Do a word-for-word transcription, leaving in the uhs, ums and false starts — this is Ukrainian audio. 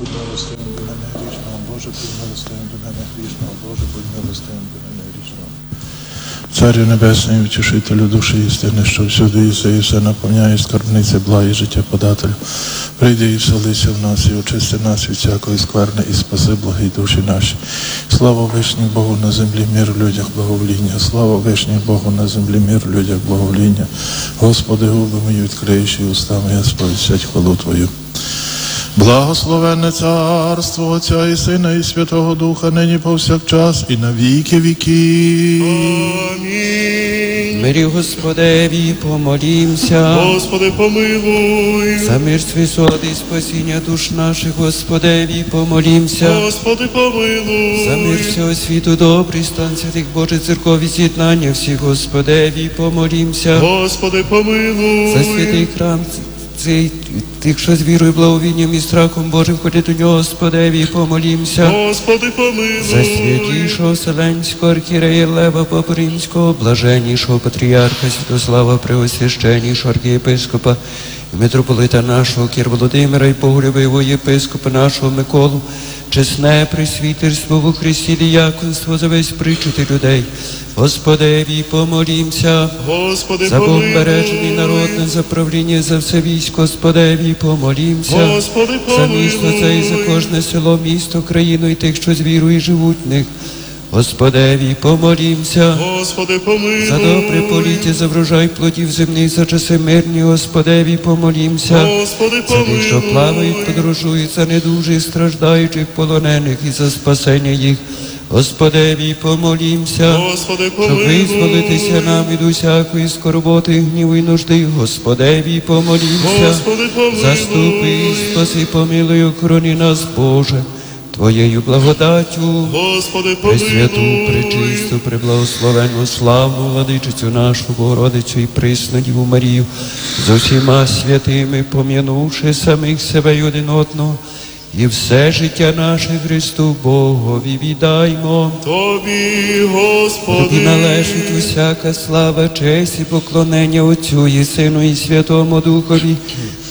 будь милостивим до мене грішного, Боже, будь милостивим до мене грішного, Боже, будь милостивим до мене грішного. Царю Небесний, утішителю душі істини, що всюди єси і все наповняє скарбниці бла і життя подателю. Прийди і вселися в нас, і очисти нас від всякої скверни, і спаси благі душі наші. Слава вишній Богу на землі, мир в людях, благовоління. Слава вишній Богу на землі, мир в людях, благовоління. Господи, губи мої відкриєш, і уста мої сповістять хвалу Твою. Благословенне царство Отця і Сина і Святого Духа, нині повсякчас і на віки віків. Амінь. Мирі Господеві, помолімся. Господи, помилуй. За мир, свободу і спасіння душ наших, Господеві, помолімся. Господи, помилуй. За мир всього світу, добрий стан святих Божих церков і з'єднання всіх, Господеві, помолімся. Господи, помилуй. За святий храм цей, тих, що з вірою, благовінням і страхом Божим ходять у нього, Господеві, помолімся. Господи, помилуй. За святішого Вселенського архієрея Лева Папу Римського, блаженнішого патріарха Святослава, преосвященнішого архієпископа і митрополита нашого Кір Володимира і погребового єпископа нашого Миколу, чесне пресвітерство во Христі, діяконство за весь причити людей. Господеві, помолімся. Господи, за помилуй. Богобережний народне, за правління, за все військо, Господеві, помолімся. Господи, За місто це і за кожне село, місто, країну і тих, що з вірою живуть в них. Господеві, помолімся. Господи, помилуй. За добре поліття, за врожай плодів земних, за часи мирні, Господеві, помолімся. Господи, За тих, що помилуй. плавають, подорожують, за недужих, страждаючих, полонених і за спасення їх. Господеві, помолімся. Господи, Щоб помилуй. визволитися нам від усякої скорботи, гніву і нужди. Господеві, помолімся. Господи, помилуй. Заступи і спаси, помилуй, охорони нас, Боже, Твоєю благодаттю. Господи, Пресвяту, помилуй. пречисту, преблагословенну, славну владичицю нашу, Богородицю і присну Діву Марію, з усіма святими, пом'янувши самих себе й один одного, і все життя наше Христу Богові віддаймо. Тобі, Господи. Тобі належить усяка слава, честь і поклонення Отцю і Сину і Святому Духові,